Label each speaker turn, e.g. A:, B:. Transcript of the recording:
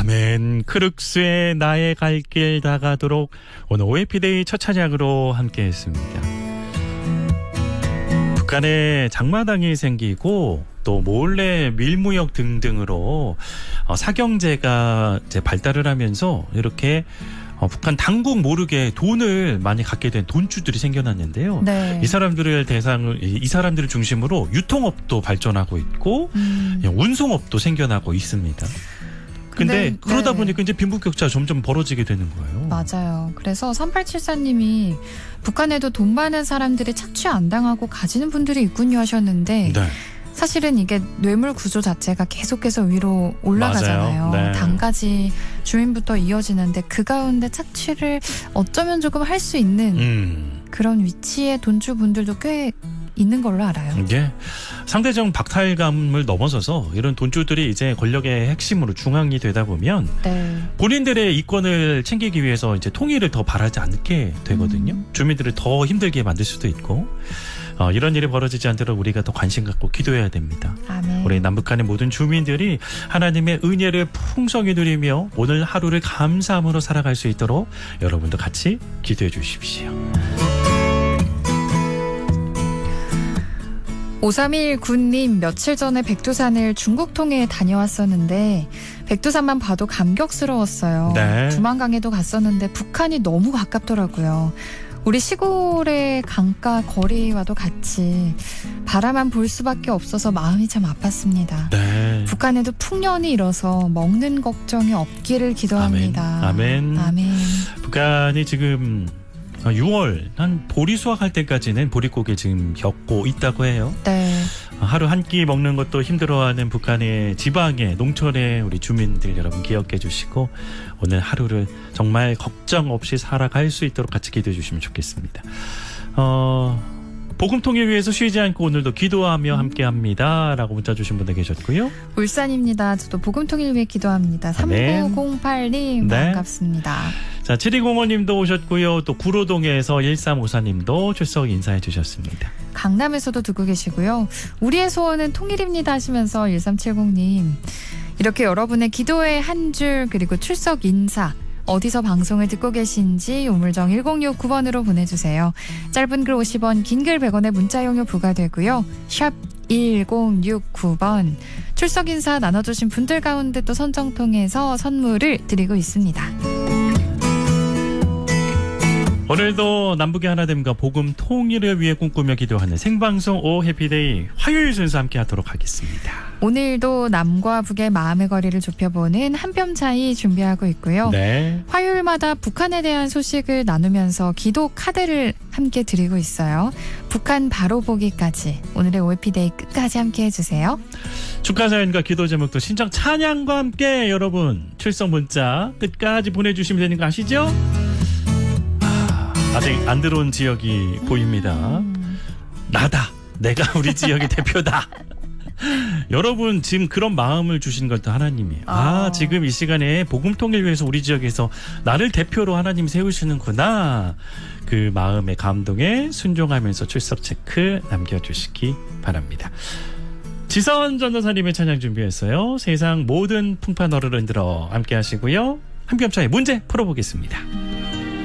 A: 아멘. 크룩스의 나의 갈 길 다가도록 오늘 OFD데이 첫 찬양으로 함께했습니다. 북한에 장마당이 생기고 또 몰래 밀무역 등등으로 사경제가 이제 발달을 하면서 이렇게 북한 당국 모르게 돈을 많이 갖게 된 돈주들이 생겨났는데요.
B: 네.
A: 이 사람들을 중심으로 유통업도 발전하고 있고 운송업도 생겨나고 있습니다. 근데 그러다 보니까 이제 빈부격차가 점점 벌어지게 되는 거예요.
B: 맞아요. 그래서 3874님이 북한에도 돈 많은 사람들이 착취 안 당하고 가지는 분들이 있군요 하셨는데
A: 네.
B: 사실은 이게 뇌물 구조 자체가 계속해서 위로 올라가잖아요.
A: 네.
B: 당까지 주민부터 이어지는데 그 가운데 착취를 어쩌면 조금 할 수 있는 그런 위치의 돈주분들도 꽤 있는 걸로 알아요.
A: 이게 상대적 박탈감을 넘어서서 이런 돈주들이 이제 권력의 핵심으로 중앙이 되다 보면 본인들의 이권을 챙기기 위해서 이제 통일을 더 바라지 않게 되거든요. 주민들을 더 힘들게 만들 수도 있고 이런 일이 벌어지지 않도록 우리가 더 관심 갖고 기도해야 됩니다.
B: 아멘.
A: 우리 남북한의 모든 주민들이 하나님의 은혜를 풍성히 누리며 오늘 하루를 감사함으로 살아갈 수 있도록 여러분도 같이 기도해 주십시오.
B: 5319님 며칠 전에 백두산을 중국통에 다녀왔었는데 백두산만 봐도 감격스러웠어요.
A: 네.
B: 두만강에도 갔었는데 북한이 너무 가깝더라고요. 우리 시골의 강가 거리와도 같이 바라만 볼 수밖에 없어서 마음이 참 아팠습니다.
A: 네.
B: 북한에도 풍년이 일어서 먹는 걱정이 없기를 기도합니다.
A: 아멘.
B: 아멘.
A: 북한이 지금 6월 한 보리 수확할 때까지는 보릿고개 지금 겪고 있다고 해요.
B: 네.
A: 하루 한 끼 먹는 것도 힘들어하는 북한의 지방의 농촌의 우리 주민들 여러분 기억해 주시고 오늘 하루를 정말 걱정 없이 살아갈 수 있도록 같이 기도해 주시면 좋겠습니다. 복음통일 위해서 쉬지 않고 오늘도 기도하며 함께합니다 라고 문자 주신 분들 계셨고요.
B: 울산입니다. 저도 복음통일 위해 기도합니다. 3908님
A: 네.
B: 반갑습니다.
A: 자, 7205님도 오셨고요. 또 구로동에서 1354님도 출석 인사해 주셨습니다.
B: 강남에서도 듣고 계시고요. 우리의 소원은 통일입니다 하시면서 1370님 이렇게 여러분의 기도의 한 줄 그리고 출석 인사 어디서 방송을 듣고 계신지 우물정 1069번으로 보내주세요. 짧은 글 50원 긴 글 100원의 문자 용료 부과되고요. 샵 1069번 출석 인사 나눠주신 분들 가운데 또 선정 통해서 선물을 드리고 있습니다.
A: 오늘도 남북의 하나됨과 복음 통일을 위해 꿈꾸며 기도하는 생방송 오 해피데이 화요일 순서 함께 하도록 하겠습니다.
B: 오늘도 남과 북의 마음의 거리를 좁혀보는 한 뼘 차이 준비하고 있고요.
A: 네.
B: 화요일마다 북한에 대한 소식을 나누면서 기도 카드를 함께 드리고 있어요. 북한 바로 보기까지 오늘의 OFD데이 끝까지 함께 해주세요.
A: 축하 사연과 기도 제목도 신청 찬양과 함께 여러분 출석 문자 끝까지 보내주시면 되는 거 아시죠? 아직 안 들어온 지역이 보입니다. 나다. 내가 우리 지역의 대표다. 여러분 지금 그런 마음을 주신 것도 하나님이에요. 지금 이 시간에 복음 통일 위해서 우리 지역에서 나를 대표로 하나님이 세우시는구나. 그 마음의 감동에 순종하면서 출석 체크 남겨주시기 바랍니다. 지선 전도사님의 찬양 준비했어요. 세상 모든 풍파 너를 흔들어 함께 하시고요. 한 뼘 차이 문제 풀어보겠습니다.